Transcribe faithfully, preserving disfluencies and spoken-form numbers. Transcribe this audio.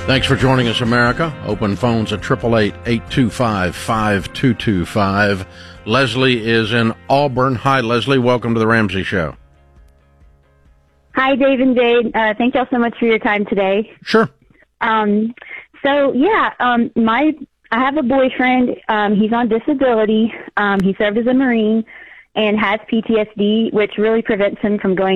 Thanks for joining us, America. Open phones at eight eight eight, eight two five, five two two five. Leslie is in Auburn. Hi, Leslie. Welcome to the Ramsey Show. Hi, Dave and Jade. Uh, thank y'all so much for your time today. Sure. Um, so, yeah, um, my I have a boyfriend. Um, he's on disability. Um, he served as a Marine and has P T S D, which really prevents him from going